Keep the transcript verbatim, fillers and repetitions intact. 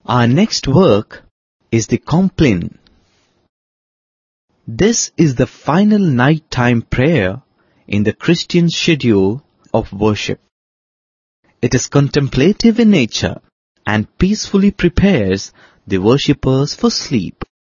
Our next work is the Compline. This is the final nighttime prayer in the Christian schedule of worship. It is contemplative in nature and peacefully prepares the worshippers for sleep.